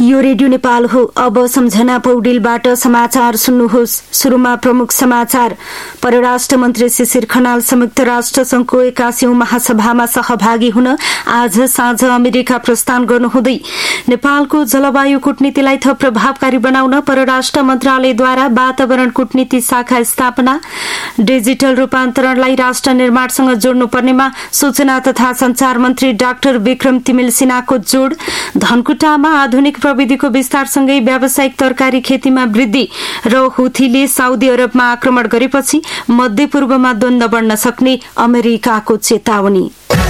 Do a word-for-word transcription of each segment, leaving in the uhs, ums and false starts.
यो रेडियो नेपाल हो। अब सम्झना पौडेलबाट समाचार सुन्नुहोस्। सुरुमा प्रमुख समाचार। परराष्ट्र मन्त्री शिशिर खनाल संयुक्त राष्ट्र संघको एकासीौं महासभामा सहभागी हुन आज साँझ अमेरिका प्रस्थान गर्नुहुँदै नेपालको जलवायु कूटनीतिलाई थप प्रभावकारी बनाउन परराष्ट्र मन्त्रालयद्वारा वातावरण कूटनीति शाखा स्थापना, डिजिटल रूपान्तरणलाई राष्ट्र निर्माणसँग जोड्नुपर्नेमा सूचना तथा संचार मन्त्री डाक्टर विक्रम तिमिल सिन्हाको जोड़, धनकुटामा आधुनिक प्रविधिको विस्तारसँगै व्यावसायिक तरकारी खेतीमा वृद्धि र हुथीले साउदी अरबमा आक्रमण गरेपछि मध्यपूर्वमा द्वन्द्व बढ्न सक्ने अमेरिकाको चेतावनी।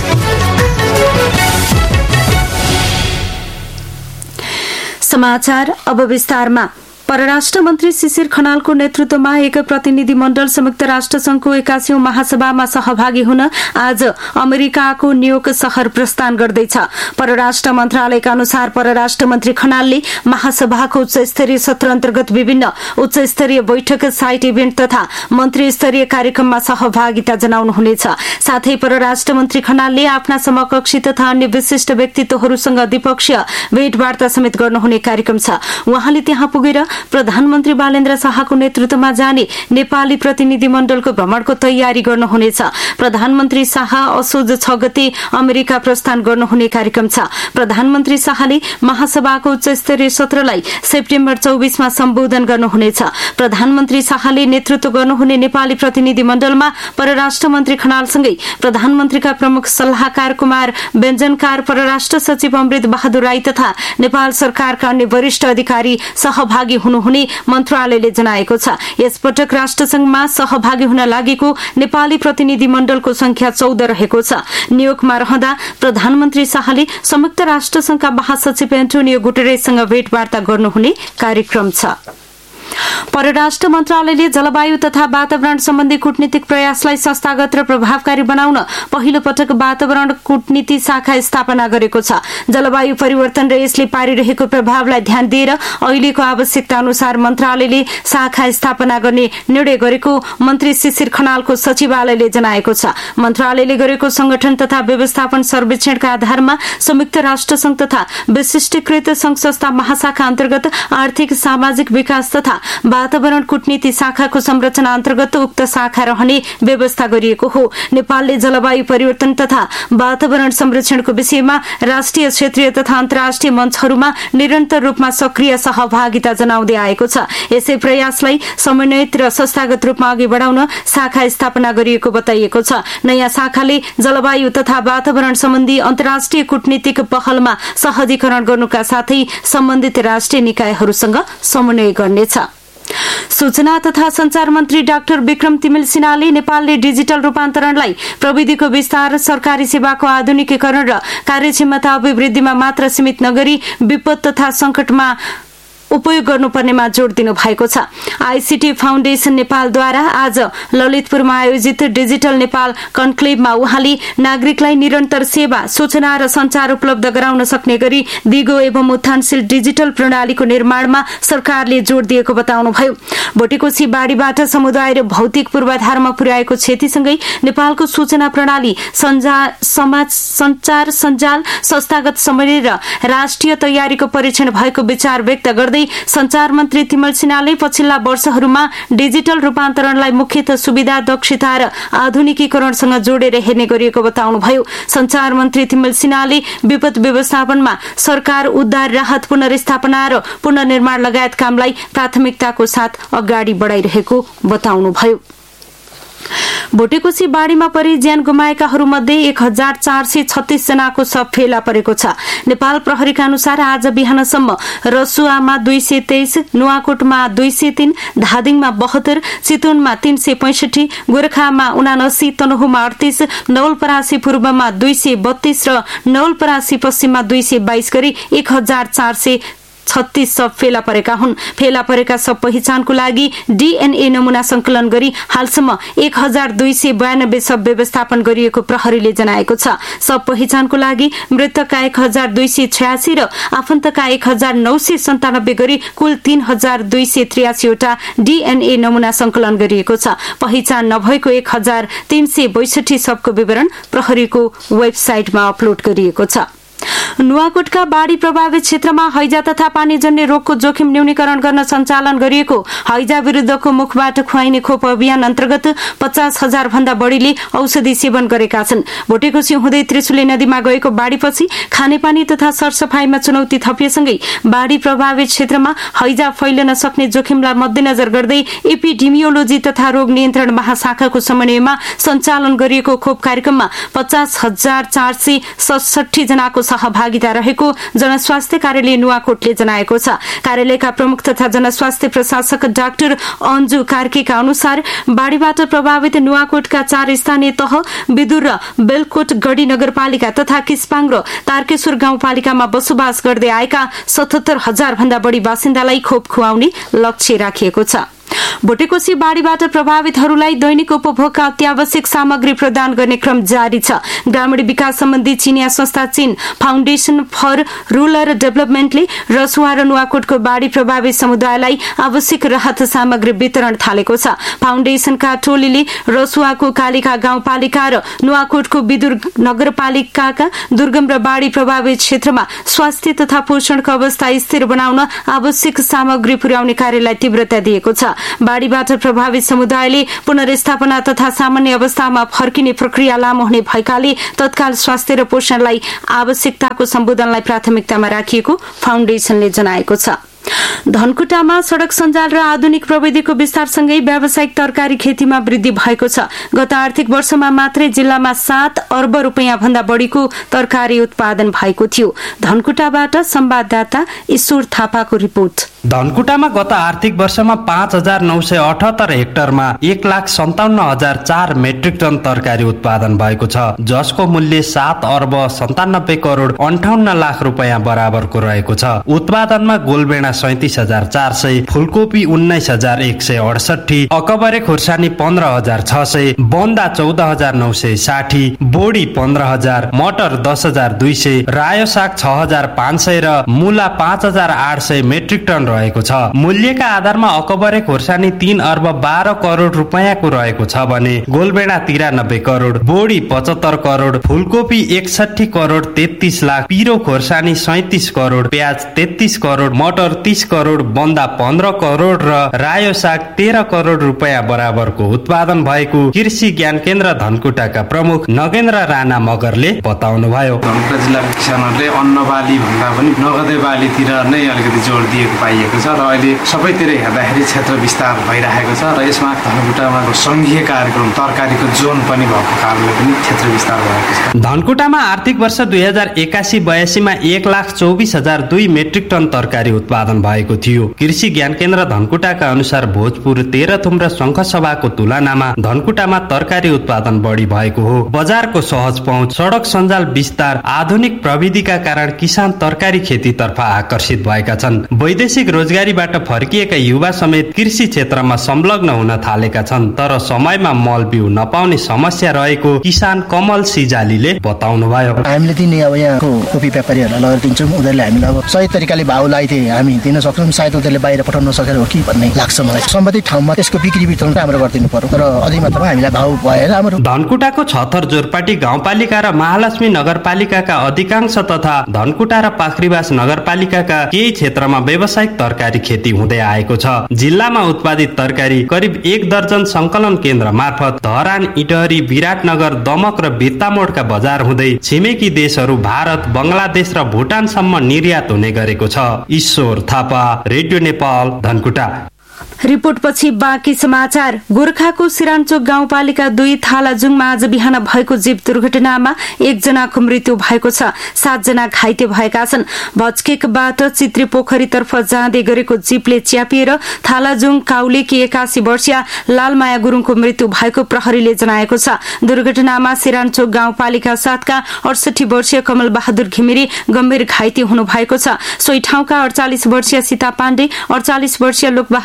समाचार अब विस्तारमा। परराष्ट्र मन्त्री शिशिर खनालको नेतृत्वमा एक प्रतिनिधि मण्डल संयुक्त राष्ट्र संघको एकासीौं महासभामा सहभागी हुन आज अमेरिकाको न्यूयोर्क शहर प्रस्थान गर्दैछ। परराष्ट्र मन्त्रालयका अनुसार परराष्ट्र मन्त्री खनालले महासभाको उच्च स्तरीय सत्र अन्तर्गत विभिन्न उच्च स्तरीय बैठक, साइड इभेन्ट तथा मन्त्री स्तरीय कार्यक्रममा सहभागिता जनाउनुहुनेछ। साथै परराष्ट्र मन्त्री खनालले आफ्ना समकक्षी तथा अन्य विशिष्ट व्यक्तित्वहरूसँग द्विपक्षीय भेटवार्ता समेत गर्नुहुने कार्यक्रम छ। उहाँले त्यहाँ पुगेर प्रधानमन्त्री बालेन्द्र शाहको नेतृत्वमा जाने नेपाली प्रतिनिधि मण्डलको भ्रमणको तयारी गर्नुहुनेछ। प्रधानमन्त्री शाह असोज छ गते अमेरिका प्रस्थान गर्नुहुने कार्यक्रम छ। प्रधानमन्त्री शाहले महासभाको उच्च स्तरीय सत्रलाई सेप्टेम्बर चौबीसमा सम्बोधन गर्नुहुनेछ। प्रधानमन्त्री शाहले नेतृत्व गर्नुहुने नेपाली प्रतिनिधि मण्डलमा परराष्ट्र मन्त्री खनालसँगै प्रधानमन्त्रीका प्रमुख सल्लाहकार कुमार व्यञ्जनकार, परराष्ट्र सचिव अमृत बहादुर राई तथा नेपाल सरकारका अन्य वरिष्ठ अधिकारी सहभागी हुनुहुने मन्त्रालयले जनाएको छ। यसपटक राष्ट्रसंघमा सहभागी हुन लागेको नेपाली प्रतिनिधि मण्डलको संख्या चौध रहेको छ। न्यूयोर्कमा रहँदा प्रधानमन्त्री शाहले संयुक्त राष्ट्रसंघका महासचिव एन्टोनियो गुटेरेससँग भेटवार्ता गर्नुहुने कार्यक्रम छ। परराष्ट्र मन्त्रालयले जलवायु तथा वातावरण सम्बन्धी कूटनीतिक प्रयासलाई संस्थागत र प्रभावकारी बनाउन पहिलो पटक वातावरण कूटनीति शाखा स्थापना गरेको छ। जलवायु परिवर्तन र यसले पारिरहेको प्रभावलाई ध्यान दिएर अहिलेको आवश्यकता अनुसार मन्त्रालयले शाखा स्थापना गर्ने निर्णय गरेको मन्त्री शिशिर खनालको सचिवालयले जनाएको छ। मन्त्रालयले गरेको संगठन तथा व्यवस्थापन सर्वेक्षणका आधारमा संयुक्त राष्ट्र संघ तथा विशिष्टीकृत संघ संस्था महाशाखा अन्तर्गत आर्थिक सामाजिक विकास तथा वातावरण कूटनीति शाखाको संरचना अन्तर्गत उक्त शाखा रहने व्यवस्था गरिएको हो। नेपालले जलवायु परिवर्तन तथा वातावरण संरक्षणको विषयमा राष्ट्रिय, क्षेत्रीय तथा अन्तर्राष्ट्रिय मञ्चहरूमा निरन्तर रूपमा सक्रिय सहभागिता जनाउँदै आएको छ। यसै प्रयासलाई समन्वित र संस्थागत रूपमा अघि बढाउन शाखा स्थापना गरिएको बताइएको छ। नयाँ शाखाले जलवायु तथा वातावरण सम्बन्धी अन्तर्राष्ट्रिय कूटनीतिक पहलमा सहजीकरण गर्नुका साथै सम्बन्धित राष्ट्रिय निकायहरूसँग समन्वय गर्नेछ। सूचना तथा संचार मन्त्री डाक्टर विक्रम तिमिल सिन्हाले नेपालले डिजिटल रूपान्तरणलाई प्रविधिको विस्तार, सरकारी सेवाको आधुनिकीकरण र कार्यक्षमता अभिवृद्धिमा मात्र सीमित नगरी विपद तथा संकटमा उपयोग गर्नुपर्नेमा जोड़ दिनु भएको छ। आईसीटी फाउन्डेशन नेपालद्वारा आज ललितपुरमा आयोजित डिजिटल नेपाल कन्क्लेभमा उहाँले नागरिकलाई निरन्तर सेवा, सूचना र संचार उपलब्ध गराउन सक्ने गरी दिगो एवं उत्थानशील डिजिटल प्रणालीको निर्माणमा सरकारले जोड़ दिएको बताउनुभयो। भोटेकोशी बाढ़ीबाट समुदाय र भौतिक पूर्वाधारमा पुर्याएको क्षतिसँगै नेपालको सूचना प्रणाली, समाज संचार सञ्जाल, संस्थागत समन्वय र राष्ट्रिय तयारीको परीक्षण भएको विचार व्यक्त गर्दै संचार मन्त्री तिमल सिन्हाले पछिल्ला वर्षहरूमा डिजिटल रूपान्तरणलाई मुख्यतः सुविधा, दक्षता र आधुनिकीकरणसँग जोडेर हेर्ने गरिएको बताउनुभयो। संचार मन्त्री तिमल सिन्हाले विपद व्यवस्थापनमा सरकार उद्धार, राहत, पुनर्स्थापना र पुनर्निर्माण लगायत कामलाई प्राथमिकताको साथ अगाडि बढाइरहेको बताउनुभयो। भोटेकोशी बाढ़ीमा परि ज्यान गुमाएकाहरूमध्ये एक हजार चार सय छत्तीस जनाको शव फेला परेको छ। नेपाल प्रहरीका अनुसार आज बिहानसम्म रसुवामा दुई सय तेइस, नुवाकोटमा दुई सय तीन, धादिङमा बहत्तर, चितवनमा तीन सय पैंसठी, गोर्खामा उनासी, तनहुमा अडतीस, नवलपरासी पूर्वमा दुई सय बत्तीस र नवलपरासी पश्चिममा दुई सय बाइस गरी एक हजार चार सय छत्तीस शव फेला परेका हुन्। फेला परेका शव पहिचानको लागि डीएनए नमूना संकलन गरी हालसम्म एक हजार दुई सय बयानब्बे शव व्यवस्थापन गरिएको प्रहरीले जनाएको छ। शव पहिचानको लागि मृतकका एक हजार दुई सय छयासी र आफन्तका एक हजार नौ सय सन्तानब्बे गरी कुल तीन हजार दुई सय त्रियासीवटा डीएनए नमूना संकलन गरिएको छ। पहिचान नभएको एक हजार तीन सय बैसठी शवको विवरण प्रहरीको वेबसाइटमा अपलोड गरिएको छ। नुवाकोटका बाढी प्रभावित क्षेत्रमा हैजा तथा पानीजन्य रोगको जोखिम न्यूनीकरण गर्न सञ्चालन गरिएको हैजा विरुद्धको मुखबाट खुवाइने खोप अभियान अन्तर्गत पचास हजार भन्दा बढ़ीले औषधि सेवन गरेका छन्। भोटेकोशी हुँदै त्रिशुली नदीमा गएको बाढीपछि खानेपानी तथा सरसफाईमा चुनौती थपिएसँगै बाढी प्रभावित क्षेत्रमा हैजा फैलन सक्ने जोखिमलाई मध्यनजर गर्दै एपिडेमियोलोजी तथा रोग नियन्त्रण महाशाखाको समन्वयमा सञ्चालन गरिएको खोप कार्यक्रममा पचास हजार चार सय सडसठी जनाको सहभागिता रहेको जनस्वास्थ्य कार्यालय नुवाकोटले जनाएको छ। कार्यालयका प्रमुख तथा जनस्वास्थ्य प्रशासक डाक्टर अन्जु कार्कीका अनुसार बाढीबाट प्रभावित नुवाकोटका चार स्थानीय तह विदुर र बेलकोट गढी नगरपालिका तथा किस्पाङ र तारकेश्वर गाउँपालिकामा बसोबास गर्दै आएका सतहत्तर हजार भन्दा बढ़ी बासिन्दालाई खोप खुवाउने लक्ष्य राखिएको छ। भोटेकोशी बाढीबाट प्रभावितहरूलाई दैनिक उपभोगका अत्यावश्यक सामग्री प्रदान गर्ने क्रम जारी छ। ग्रामीण विकास सम्बन्धी चिनिया संस्था चीन फाउन्डेशन फर रूरल डेभलपमेन्टले रसुवा र नुवाकोटको बाढी प्रभावित समुदायलाई आवश्यक राहत सामग्री वितरण थालेको छ। फाउन्डेशनका टोलीले रसुवाको कालिका गाउँपालिका र नुवाकोटको विदुर नगरपालिकाका दुर्गम र बाढी प्रभावित क्षेत्रमा स्वास्थ्य तथा पोषणको अवस्था स्थिर बनाउन आवश्यक सामग्री पुर्याउने कार्यलाई तीव्रता दिएको छ। बाढीबाट प्रभावित समुदायले पुनर्स्थापना तथा सामान्य अवस्थामा फर्किने प्रक्रिया लामो हुने भएकाले तत्काल स्वास्थ्य र पोषणलाई आवश्यकताको सम्बोधनलाई प्राथमिकतामा राखिएको फाउन्डेशनले जनाएको छ। धनकुटामा सड़क सञ्जाल र आधुनिक प्रविधिको विस्तारसँगै व्यावसायिक तरकारी खेतीमा वृद्धि भएको छ। गत आर्थिक वर्षमा मात्रै जिल्लामा सात अर्ब रुपियाँ भन्दा बढ़ीको तरकारी उत्पादन भएको थियो। धनकुटाबाट संवाददाता ईश्वर थापाको रिपोर्ट। धनकुटामा गत आर्थिक वर्षमा पाँच हजार नौ सय अठहत्तर हेक्टरमा एक लाख सन्ताउन्न हजार चार मेट्रिक टन तरकारी उत्पादन भएको छ, जसको मूल्य सात अर्ब सन्तानब्बे करोड़ अन्ठाउन्न लाख रुपियाँ बराबरको रहेको छ। उत्पादनमा गोलबेडा सैतिस हजार चार सय, फूलकोपी उन्नाइस हजार एक सय अडसठी, अकबरे खोर्सानी पन्ध्र हजार छ सय, बन्दा चौध हजार नौ सय साठी, बोडी पन्ध्र हजार, मटर दस हजार दुई सय, रायो साग छ हजार पाँच सय र मूला पाँच हजार आठ सय मेट्रिक टन रहेको छ। मूल्यका आधारमा अकबरे खोर्सानी तीन अर्ब बाह्र करोड़ रुपियाँको रहेको छ भने गोलबेडा तिरानब्बे करोड़, बोडी पचहत्तर करोड़, फूलकोपी एकसठी करोड़ तेत्तीस लाख, पिरो खोर्सानी सैतिस करोड़, प्याज तेत्तीस करोड़, मटर तीस करोड़, बन्दा पन्ध्र करोड़ र रायो साग तेह्र करोड़ रुपियाँ बराबरको उत्पादन भएको कृषि ज्ञान केन्द्र धनकुटाका प्रमुख नगेन्द्र राणा मगरले बताउनुभयो। धनकुटा जिल्लाका किसानहरूले अन्न बाली भन्दा पनि नगदे बालीतिर नै अलिकति जोड दिएको पाइएको छ र अहिले सबैतिर हेर्दाखेरि क्षेत्र विस्तार भइरहेको छ र यसमा धनकुटामा संघीय कार्यक्रम तरकारीको जोन पनि भएको कारणले पनि क्षेत्र विस्तार भएको छ। धनकुटामा आर्थिक वर्ष दुई हजार एकासी बयासीमा एक लाख चौबिस हजार दुई मेट्रिक टन तरकारी उत्पादन भएको थियो। कृषि ज्ञान केन्द्र धनकुटाका अनुसार भोजपुर, तेह्रथुम र शङ्खसभाको तुलनामा धनकुटामा तरकारी उत्पादन बढी भएको हो। बजारको सहज पहुँच, सड़क सञ्जाल विस्तार, आधुनिक प्रविधिका कारण किसान तरकारी खेतीतर्फ आकर्षित भएका छन्। वैदेशिक रोजगारीबाट फर्किएका युवा समेत कृषि क्षेत्रमा संलग्न हुन थालेका छन्, तर समयमा मल बिउ नपाउने समस्या रहेको किसान कमल सिजालीले बताउनुभयो। हामीले दिने अब यहाँको कोपी व्यापारीहरूलाई लगेर दिन्छौँ, उनीहरूले हामीलाई अब सही तरिकाले भाउ लगाइथे हामी दिन सक्छौँ, सायद उनीहरूले बाहिर पठाउन नसकेर हो कि भन्ने लाग्छ मलाई। सम्बन्धित ठाउँमा त्यसको बिक्री वितरण राम्रो गरिदिनु पर्यो र अधिक मात्रामा हामीलाई भाउ भएर हाम्रो धनकुटाको छतर जोरपाटी गाउँपालिका र महालक्ष्मी नगरपालिकाका अधिकांश तथा धनकुटा र पाखरीबास नगरपालिकाका केही क्षेत्रमा व्यावसायिक तरकारी खेती हुँदै आएको छ। जिल्लामा उत्पादित तरकारी करिब एक दर्जन संकलन केन्द्र मार्फत धरान, इटहरी, विराटनगर, दमक र बिर्तामोडका बजार हुँदै छिमेकी देशहरू भारत, बंगलादेश र भुटानसम्म निर्यात हुने गरेको छ। ईश्वर थापा, रेडियो नेपाल, धनकुटा। रिपोर्टपछि बाँकी समाचार। गोर्खाको सिरानचोक गाउँपालिका दुई थालाजुङमा आज बिहान भएको जीप दुर्घटनामा एकजनाको मृत्यु भएको छ, सातजना घाइते भएका छन्। भचकेकबाट चित्री पोखरीतर्फ जाँदै गरेको जीपले च्यापिएर थालाजुङ काउलेकी एकासी वर्षीय लालमाया गुरुङको मृत्यु भएको प्रहरीले जनाएको छ। दुर्घटनामा सिरानचोक गाउँपालिका सातका अडसठी वर्षीय कमल बहादुर घिमिरे गम्भीर घाइते हुनु भएको छ। सोही ठाउँका अडचालिस वर्षीय सीता पाण्डे, अडचालिस वर्षीय लोकबहादुर खड्का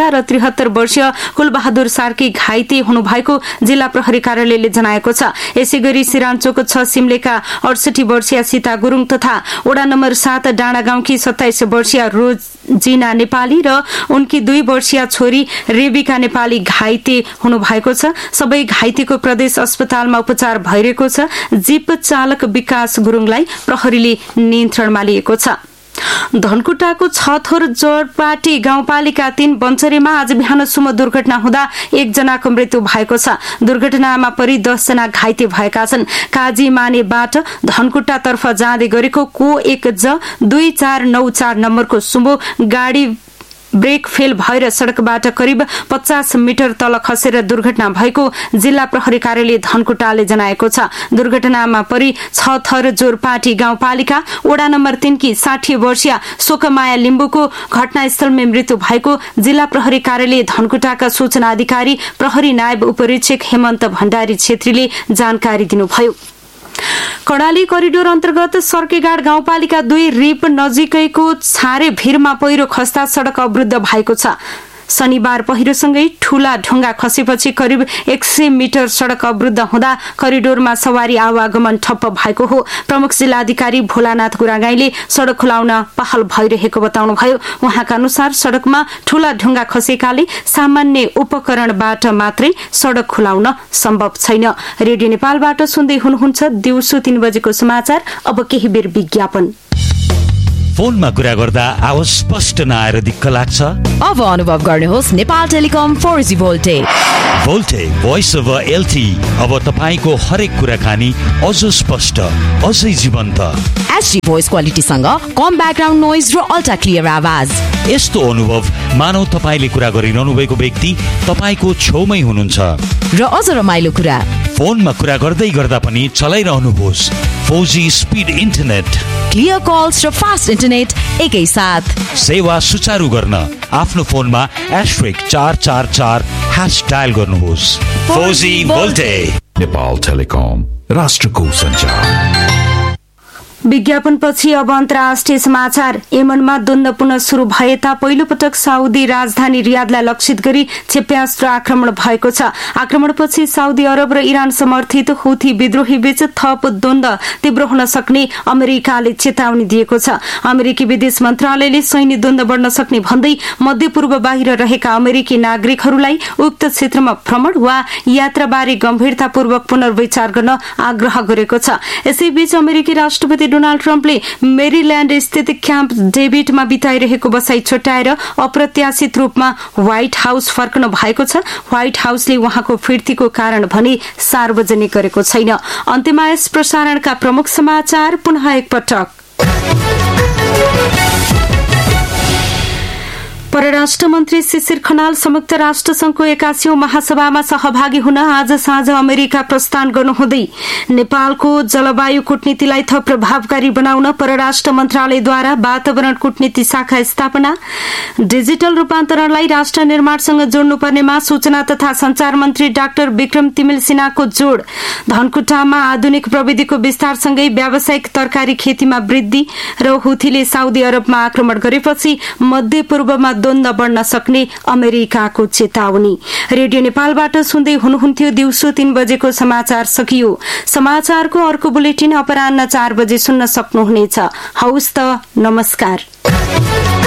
पालिका र त्रिहत्तर वर्षीय कुलबहादुर सार्की घाइते हुनुभएको जिल्ला प्रहरी कार्यालयले जनाएको छ। यसै गरी सिराञ्चोक छ सिमलेका अडसठी वर्षीय सीता गुरुङ तथा वडा नम्बर सात डाँडा गाउँकी सत्ताइस वर्षीय रोजिना नेपाली र उनकी दुई वर्षीय छोरी रेबिका नेपाली घाइते हुनुभएको छ। सबै घाइतेको प्रदेश अस्पतालमा उपचार भइरहेको छ। जीप चालक विकास गुरुङलाई प्रहरीले नियन्त्रणमा लिएको छ। धनकुटाको छथोर जोरपाटी गाउँपालिका तीन बन्चरेमा आज बिहान सुमो दुर्घटना हुँदा एकजनाको मृत्यु भएको छ। दुर्घटनामा परि दसजना घाइते भएका छन्। काजी मानेबाट धनकुटातर्फ जाँदै गरेको को एक ज दुई चार नौ चार नम्बरको सुमो गाडी ब्रेक फेल भएर सड़कबाट करिब पचास मिटर तल खसेर दुर्घटना भएको जिल्ला प्रहरी कार्यालय धनकुटाले जनाएको छ। दुर्घटनामा परि छ थर जोरपाटी गाउँपालिका वडा नम्बर तीन की साठी वर्षीय शोकमाया लिम्बुको घटनास्थलमै मृत्यु भएको जिल्ला प्रहरी कार्यालय धनकुटाका सूचना अधिकारी प्रहरी नायब उपरीक्षक हेमन्त भण्डारी छेत्रीले जानकारी दिनुभयो। कर्णाली करिडोर अन्तर्गत सर्केगाड गाउँपालिका दुई रिप नजिकैको छारे भिरमा पहिरो खस्दा सड़क अवरुद्ध भएको छ। शनिबार पहिरोसँगै ठूला ढुङ्गा खसेपछि करिब एक सय मिटर सड़क अवरुद्ध हुँदा करिडोरमा सवारी आवागमन ठप्प भएको हो। प्रमुख जिल्लाधिकारी भोलानाथ गुरागाईले सड़क खुलाउन पहल भइरहेको बताउनुभयो। उहाँका अनुसार सड़कमा ठूला ढुङ्गा खसेकाले सामान्य उपकरणबाट मात्रै सड़क खुलाउन सम्भव छैन। रेडियो नेपालबाट सुन्दै हुनुहुन्छ दिउँसो तीन बजेको समाचार। अब केही बेर विज्ञापन। फोनमा कुरा गर्दा आवाज स्पष्ट नआएर दिक्क लाग्छ? अब अनुभव गर्नुहोस् Nepal telecom four G भोल्टे। भोल्टे voice over LT अब तपाईको हरेक कुराकानी अझ स्पष्ट, अझै जीवन्त। एचडी भोइस क्वालिटीसँग कम ब्याकग्राउन्ड नोइज र अल्ट्रा क्लियर आवाज। यस्तो अनुभव मानौ तपाईले कुरा गरिरहनु भएको व्यक्ति तपाईको छेउमै हुनुहुन्छ। र अझ रमाइलो कुरा, फोनमा कुरा गर्दै गर्दा पनि चलाइरहनुहोस् four G speed internet, clear calls र फास्ट इन्टरनेट एकै साथ। सेवा सुचारू गर्न आफ्नो फोनमा एस्ट्रिक चार चार चार ह्याश डायल गर्नुहोस्। Four G भोल्टे। नेपाल टेलिकम, राष्ट्रको सञ्चार। विज्ञापनपछि अब अन्तर्राष्ट्रिय समाचार। यमनमा द्वन्द पुनः शुरू भए ता पहिलो पटक साउदी राजधानी रियादलाई लक्षित गरी क्षेप्यास्त्र आक्रमण भएको छ। आक्रमणपछि साउदी अरब र इरान समर्थित हुथी विद्रोही बीच थप द्वन्द तीव्र हुन सक्ने अमेरिकाले चेतावनी दिएको छ। अमेरिकी विदेश मन्त्रालयले सैन्य द्वन्द बढ्न सक्ने भन्दै मध्यपूर्व बाहिर रहेका अमेरिकी नागरिकहरूलाई उक्त क्षेत्रमा भ्रमण वा यात्राबारे गम्भीरतापूर्वक पुनर्विचार गर्न आग्रह गरेको छ। यसैबीच अमेरिकी राष्ट्रपति डोनाल्ड ट्रम्पले मेरील्याण्ड स्थित क्याम्प डेभिडमा बिताइरहेको बसाई छुट्याएर अप्रत्याशित रूपमा व्हाइट हाउस फर्कनु भएको छ। व्हाइट हाउसले उहाँको फिर्तीको कारण भने सार्वजनिक गरेको छैन। अन्त्यमा यस प्रसारणका प्रमुख समाचार पुनः एकपटक। परराष्ट्र मन्त्री शिशिर खनाल संयुक्त राष्ट्र संघको एकासीौं महासभामा सहभागी हुन आज साँझ अमेरिका प्रस्थान गर्नुहुँदै नेपालको जलवायु कूटनीतिलाई थप प्रभावकारी बनाउन परराष्ट्र मन्त्रालयद्वारा वातावरण कूटनीति शाखा स्थापना, डिजिटल रूपान्तरणलाई राष्ट्र निर्माणसँग जोड्नुपर्नेमा सूचना तथा संचार मन्त्री डाक्टर विक्रम तिमिल सिन्हाको जोड, धनकुटामा आधुनिक प्रविधिको विस्तारसँगै व्यावसायिक तरकारी खेतीमा वृद्धि र हुथीले साउदी अरबमा आक्रमण गरेपछि मध्यपूर्वमा द्वन्द बढ्न सक्ने अमेरिकाको चेतावनी। रेडियो नेपालबाट सुन्दै हुनुहुन्थ्यो दिउँसो तीन बजेको समाचार सकियो। समाचारको अर्को बुलेटिन अपराह्न चार बजे सुन्न सक्नुहुनेछ। हौस् त, नमस्कार।